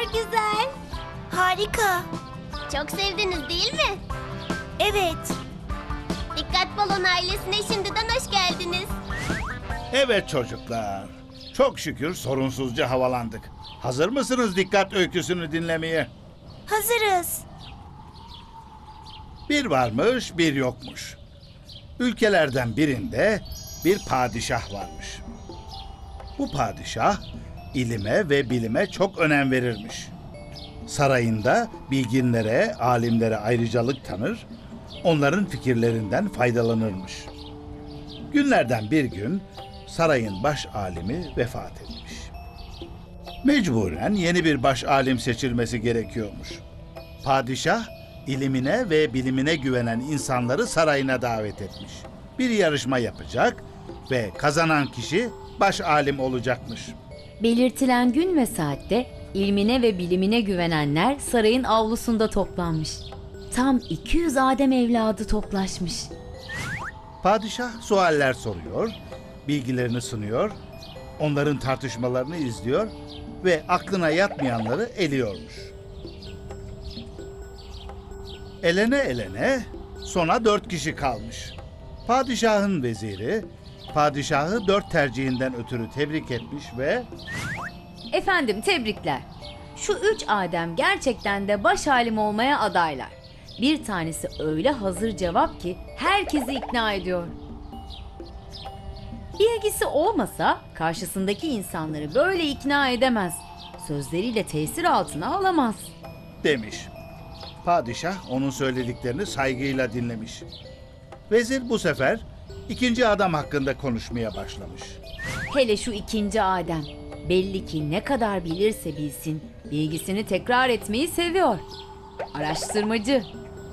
kadar güzel. Harika. Çok sevdiniz değil mi? Evet. Dikkat Balon ailesine şimdiden hoş geldiniz. Evet çocuklar. Çok şükür sorunsuzca havalandık. Hazır mısınız dikkat öyküsünü dinlemeye? Hazırız. Bir varmış, bir yokmuş. Ülkelerden birinde bir padişah varmış. Bu padişah ilime ve bilime çok önem verirmiş. Sarayında bilginlere, alimlere ayrıcalık tanır, onların fikirlerinden faydalanırmış. Günlerden bir gün sarayın baş alimi vefat etmiş. Mecburen yeni bir baş alim seçilmesi gerekiyormuş. Padişah ilimine ve bilimine güvenen insanları sarayına davet etmiş. Bir yarışma yapacak ve kazanan kişi baş alim olacakmış. Belirtilen gün ve saatte ilmine ve bilimine güvenenler sarayın avlusunda toplanmış. Tam 200 Adem evladı toplaşmış. Padişah sualler soruyor, bilgilerini sunuyor, onların tartışmalarını izliyor ve aklına yatmayanları eliyormuş. Elene elene sona 4 kişi kalmış. Padişahın veziri, padişahı 4 tercihinden ötürü tebrik etmiş ve Efendim tebrikler. Şu 3 Adem gerçekten de baş alim olmaya adaylar. Bir tanesi öyle hazır cevap ki herkesi ikna ediyor. Bilgisi olmasa karşısındaki insanları böyle ikna edemez. Sözleriyle tesir altına alamaz. demiş. Padişah onun söylediklerini saygıyla dinlemiş. Vezir bu sefer ikinci adam hakkında konuşmaya başlamış. Hele şu 2. Adem. Belli ki ne kadar bilirse bilsin, bilgisini tekrar etmeyi seviyor. Araştırmacı.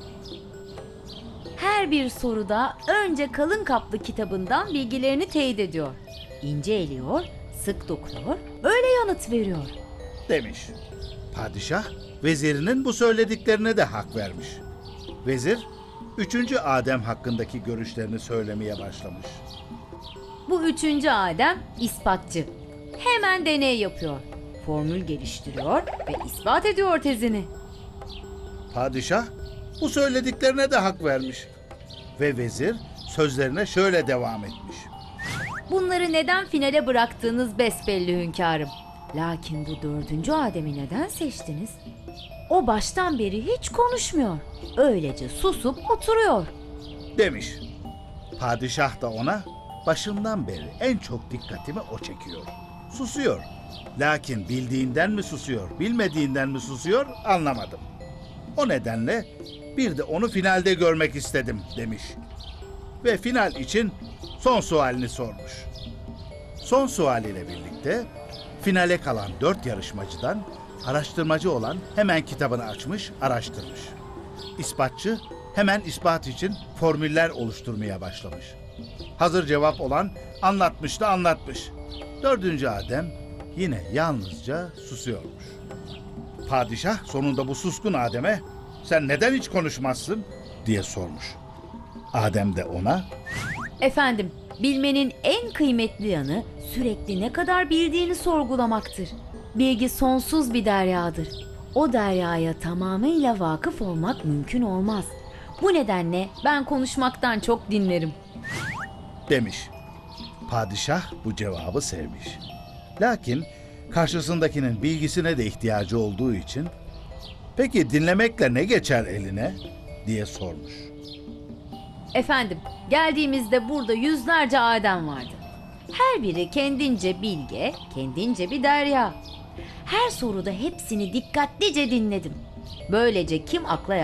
Her bir soruda önce kalın kaplı kitabından bilgilerini teyit ediyor. İnce eliyor, sık dokuyor, öyle yanıt veriyor. Demiş. Padişah vezirinin bu söylediklerine de hak vermiş. Vezir 3. Adem hakkındaki görüşlerini söylemeye başlamış. Bu 3. Adem ispatçı. Hemen deney yapıyor. Formül geliştiriyor ve ispat ediyor tezini. Padişah bu söylediklerine de hak vermiş. Ve vezir sözlerine şöyle devam etmiş. Bunları neden finale bıraktığınız besbelli hünkârım. Lakin bu 4. Adem'i neden seçtiniz? O baştan beri hiç konuşmuyor. Öylece susup oturuyor. Demiş. Padişah da ona başından beri en çok dikkatimi o çekiyor. Susuyor. Lakin bildiğinden mi susuyor, bilmediğinden mi susuyor anlamadım. O nedenle bir de onu finalde görmek istedim demiş. Ve final için son sualini sormuş. Son sualiyle birlikte finale kalan 4 yarışmacıdan araştırmacı olan hemen kitabını açmış, araştırmış. İspatçı hemen ispat için formüller oluşturmaya başlamış. Hazır cevap olan anlatmış da anlatmış. 4. Adem yine yalnızca susuyormuş. Padişah sonunda bu suskun Adem'e "Sen neden hiç konuşmazsın?" diye sormuş. Adem de ona Efendim, bilmenin en kıymetli yanı sürekli ne kadar bildiğini sorgulamaktır. Bilgi sonsuz bir deryadır. O deryaya tamamıyla vakıf olmak mümkün olmaz. Bu nedenle ben konuşmaktan çok dinlerim. demiş. Padişah bu cevabı sevmiş. Lakin karşısındakinin bilgisine de ihtiyacı olduğu için "Peki dinlemekle ne geçer eline?" diye sormuş. Efendim, geldiğimizde burada yüzlerce Adem vardı. Her biri kendince bilge, kendince bir derya. Her soruda hepsini dikkatlice dinledim. Böylece kim akla